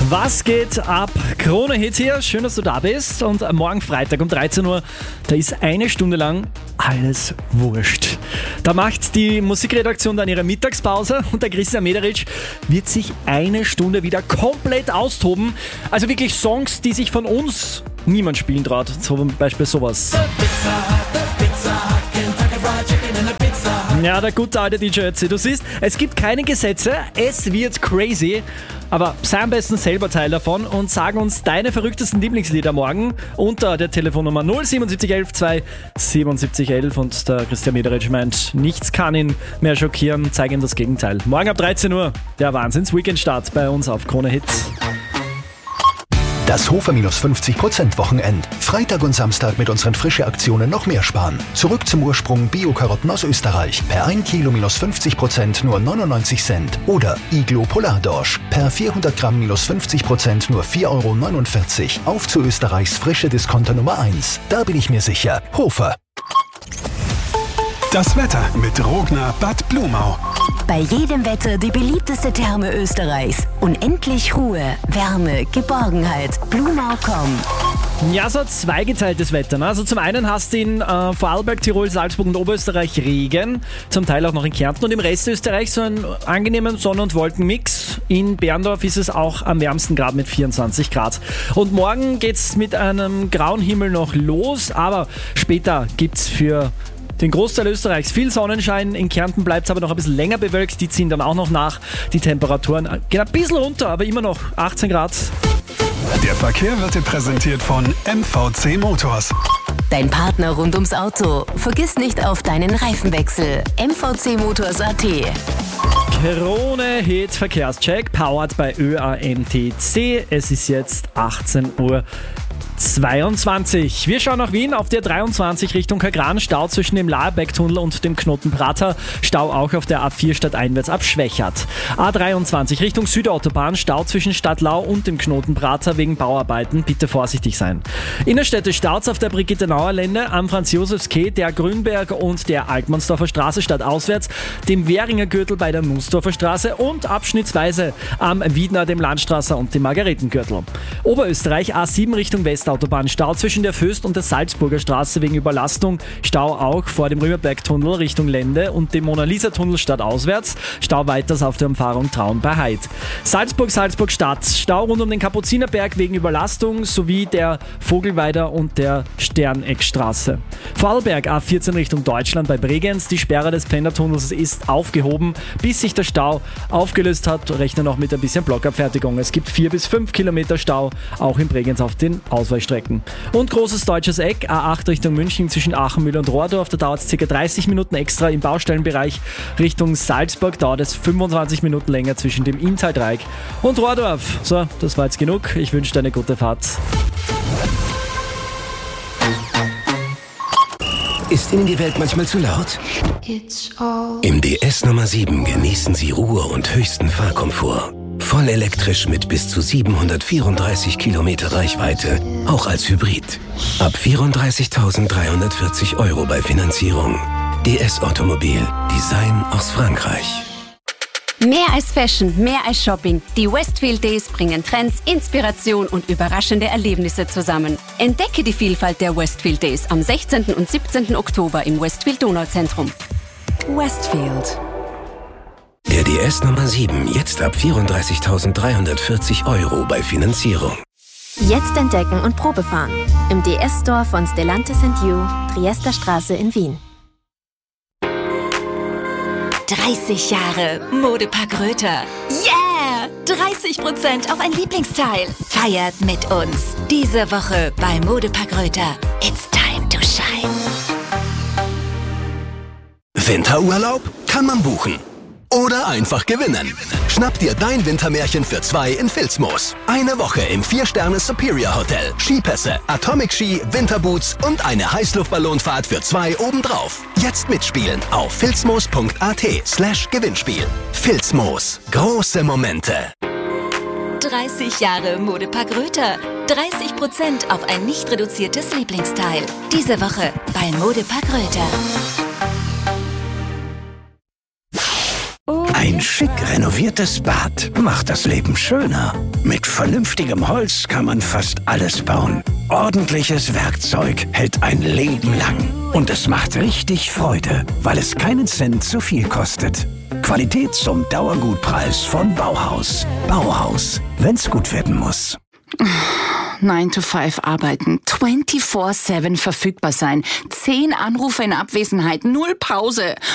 Was geht ab? Krone Hit hier, schön, dass du da bist. Und morgen Freitag um 13 Uhr, da ist eine Stunde lang alles wurscht. Da macht die Musikredaktion dann ihre Mittagspause und der Christian Mederitsch wird sich eine Stunde wieder komplett austoben. Also wirklich Songs, die sich von uns niemand spielen traut. Zum Beispiel sowas. Ja, der gute alte DJ Ötzi. Du siehst, es gibt keine Gesetze, es wird crazy. Aber sei am besten selber Teil davon und sag uns deine verrücktesten Lieblingslieder morgen unter der Telefonnummer 07711 2 7711. Und der Christian Mederitsch meint, nichts kann ihn mehr schockieren, zeig ihm das Gegenteil. Morgen ab 13 Uhr, der Wahnsinns-Weekend-Start bei uns auf Krone Hit. Das Hofer minus 50% Wochenend. Freitag und Samstag mit unseren Frische-Aktionen noch mehr sparen. Zurück zum Ursprung Bio-Karotten aus Österreich. Per 1 Kilo minus 50% nur 99 Cent. Oder Iglo Polardorsch. Per 400 Gramm minus 50% nur 4,49 Euro. Auf zu Österreichs frische Discounter Nummer 1. Da bin ich mir sicher. Hofer. Das Wetter mit Rogner Bad Blumau. Bei jedem Wetter die beliebteste Therme Österreichs. Unendlich Ruhe, Wärme, Geborgenheit. Blumau.com. Ja, so zweigeteiltes Wetter. Ne? Also zum einen hast du in Vorarlberg, Tirol, Salzburg und Oberösterreich Regen, zum Teil auch noch in Kärnten und im Rest Österreich so einen angenehmen Sonne- und Wolkenmix. In Berndorf ist es auch am wärmsten Grad mit 24 Grad. Und morgen geht's mit einem grauen Himmel noch los, aber später gibt's für den Großteil Österreichs viel Sonnenschein. In Kärnten bleibt es aber noch ein bisschen länger bewölkt. Die ziehen dann auch noch nach. Die Temperaturen gehen ein bisschen runter, aber immer noch 18 Grad. Der Verkehr wird dir präsentiert von MVC Motors. Dein Partner rund ums Auto. Vergiss nicht auf deinen Reifenwechsel. MVC-Motors.at. Krone Hit Verkehrscheck, powered bei ÖAMTC. Es ist jetzt 18:22 Uhr. Wir schauen nach Wien auf der 23 Richtung Kagran, Stau zwischen dem Laerbeck-Tunnel und dem Knoten Prater, Stau auch auf der A4 stadteinwärts ab Schwächert. A23 Richtung Südautobahn, Stau zwischen Stadtlau und dem Knoten Prater wegen Bauarbeiten, bitte vorsichtig sein. Innerstädte Staus auf der Brigitte-Nauer-Lände, am Franz-Josefs-Quai, der Grünberg und der Altmannsdorfer Straße stadtauswärts, dem Währinger Gürtel bei der Nussdorfer Straße und abschnittsweise am Wiedner, dem Landstrasser und dem Margaretengürtel. Oberösterreich A7 Richtung Westautobahn, Stau zwischen der Föst und der Salzburger Straße wegen Überlastung, Stau auch vor dem Römerberg-Tunnel Richtung Lände und dem Mona-Lisa-Tunnel stadtauswärts, Stau weiters auf der Umfahrung Traun bei Heid. Salzburg-Stadt, Stau rund um den Kapuzinerberg wegen Überlastung sowie der Vogelweider und der Sterneckstraße. Vorarlberg A14 Richtung Deutschland bei Bregenz, die Sperre des Pfändertunnels ist aufgehoben, bis sich der Stau aufgelöst hat, rechnen noch mit ein bisschen Blockabfertigung. Es gibt 4 bis 5 Kilometer Stau, auch in Bregenz auf den Ausweichstrecken. Und großes deutsches Eck, A8 Richtung München zwischen Achenmühl und Rohrdorf, da dauert es ca. 30 Minuten extra im Baustellenbereich. Richtung Salzburg dauert es 25 Minuten länger zwischen dem Inntal-Dreieck und Rohrdorf. So, das war jetzt genug. Ich wünsche dir eine gute Fahrt. Ist Ihnen die Welt manchmal zu laut? Im DS Nummer 7 genießen Sie Ruhe und höchsten Fahrkomfort. Voll elektrisch mit bis zu 734 Kilometer Reichweite, auch als Hybrid. Ab 34.340 Euro bei Finanzierung. DS Automobil, Design aus Frankreich. Mehr als Fashion, mehr als Shopping. Die Westfield Days bringen Trends, Inspiration und überraschende Erlebnisse zusammen. Entdecke die Vielfalt der Westfield Days am 16. und 17. Oktober im Westfield Donauzentrum. Westfield. Der DS Nummer 7, jetzt ab 34.340 Euro bei Finanzierung. Jetzt entdecken und Probefahren. Im DS-Store von Stellantis & You, Triester Straße in Wien. 30 Jahre Modepark Röther. Yeah! 30% auf ein Lieblingsteil. Feiert mit uns. Diese Woche bei Modepark Röther. It's time to shine. Winterurlaub kann man buchen. Oder einfach gewinnen. Schnapp dir dein Wintermärchen für 2 in Filzmoos. Eine Woche im 4-Sterne Superior Hotel. Skipässe, Atomic Ski, Winterboots und eine Heißluftballonfahrt für 2 obendrauf. Jetzt mitspielen auf filzmoos.at/Gewinnspiel. Filzmoos. Große Momente. 30 Jahre Modepark Röther. 30% auf ein nicht reduziertes Lieblingsteil. Diese Woche bei Modepark Röther. Ein schick renoviertes Bad macht das Leben schöner. Mit vernünftigem Holz kann man fast alles bauen. Ordentliches Werkzeug hält ein Leben lang. Und es macht richtig Freude, weil es keinen Cent zu viel kostet. Qualität zum Dauergutpreis von Bauhaus. Bauhaus, wenn's gut werden muss. 9 to 5 arbeiten, 24/7 verfügbar sein, 10 Anrufe in Abwesenheit, 0 Pause